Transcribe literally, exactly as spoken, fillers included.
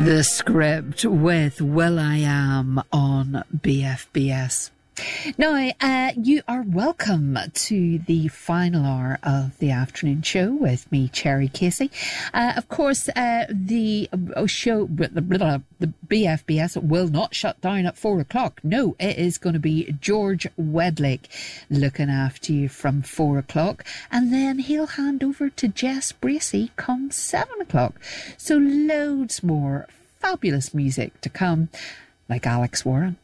The Script with Will I Am on B F B S. Now, uh, you are welcome to the final hour of the afternoon show with me, Cherry Casey. Uh, of course, uh, the show, the B F B S will not shut down at four o'clock. No, it is going to be George Wedlake looking after you from four o'clock. And then he'll hand over to Jess Bracey come seven o'clock. So loads more fabulous music to come, like Alex Warren.